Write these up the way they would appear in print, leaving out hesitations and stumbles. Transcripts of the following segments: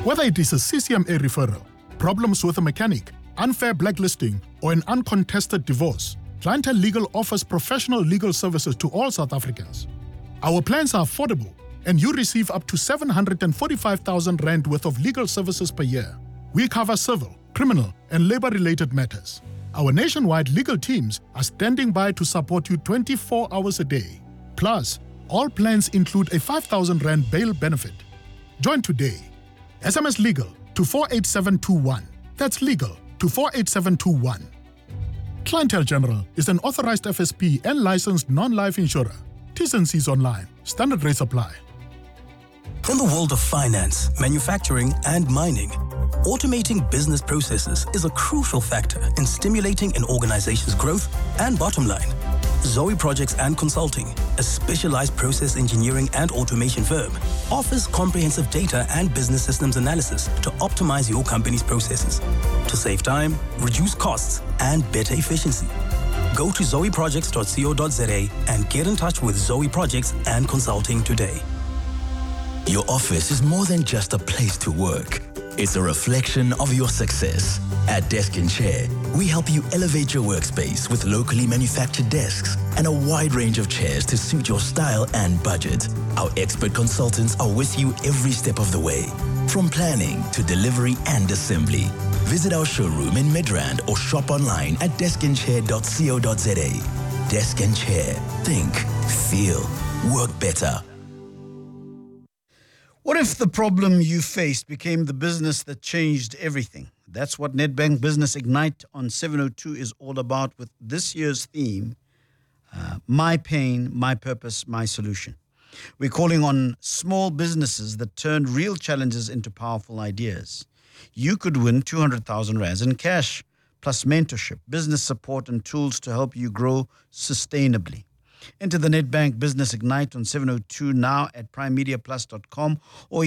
Whether it is a CCMA referral, problems with a mechanic, unfair blacklisting, or an uncontested divorce, Clientele Legal offers professional legal services to all South Africans. Our plans are affordable, and you receive up to 745,000 Rand worth of legal services per year. We cover civil, criminal, and labor-related matters. Our nationwide legal teams are standing by to support you 24 hours a day. Plus, all plans include a 5,000 Rand bail benefit. Join today. SMS Legal to 48721. That's legal to 48721. Clientele General is an authorized FSP and licensed non-life insurer. T's and C's online. Standard rates apply. In the world of finance, manufacturing, and mining, automating business processes is a crucial factor in stimulating an organization's growth and bottom line. Zoe Projects and Consulting, a specialized process engineering and automation firm, offers comprehensive data and business systems analysis to optimize your company's processes, to save time, reduce costs, and better efficiency. Go to zoeprojects.co.za and get in touch with Zoe Projects and Consulting today. Your office is more than just a place to work. It's a reflection of your success. At Desk and Chair, we help you elevate your workspace with locally manufactured desks and a wide range of chairs to suit your style and budget. Our expert consultants are with you every step of the way, from planning to delivery and assembly. Visit our showroom in Midrand or shop online at deskandchair.co.za. Desk and Chair. Think, feel, work better. What if the problem you faced became the business that changed everything? That's what Nedbank Business Ignite on 702 is all about, with this year's theme, My Pain, My Purpose, My Solution. We're calling on small businesses that turned real challenges into powerful ideas. You could win 200,000 Rands in cash, plus mentorship, business support, and tools to help you grow sustainably. Enter the Nedbank Business Ignite on 702 now at primemediaplus.com or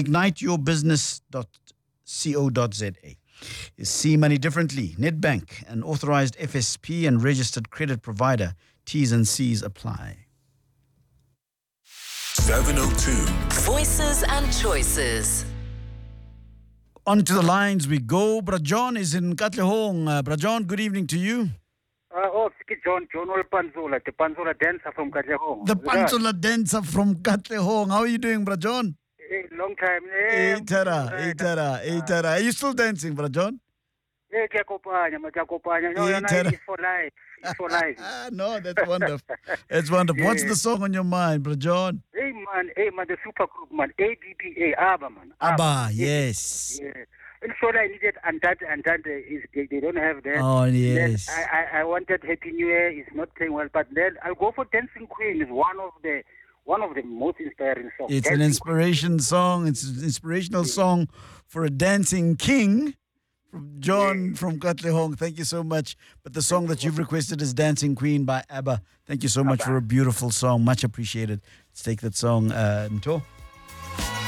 igniteyourbusiness.co.za. See money differently. Nedbank, an authorized FSP and registered credit provider. T's and C's apply. 702. Voices and choices. On to the lines we go. Brajon is in Katlehong. Brajon, good evening to you. John Panzula, the Panzula dancer from Katlehong. The Panzula dancer from Katlehong. How are you doing, Brajon? Long time. Itara. Are you still dancing, Brajon? It's for life. It's for life. No, that's wonderful. It's wonderful. What's the song on your mind, Brajon? Hey man, the super group, man. ABBA, ABBA, man. ABBA, yes. Yeah. And so I needed Andante is they don't have that. Oh, yes. Then I wanted Happy New Year. It's not playing well, but then I'll go for Dancing Queen. It's one of the most inspiring songs. It's Dancing an inspiration song. It's an inspirational song for a dancing king. From John from Katlehong. Thank you so much. But the song that you've requested is Dancing Queen by ABBA. Thank you so much for a beautiful song. Much appreciated. Let's take that song, Nto.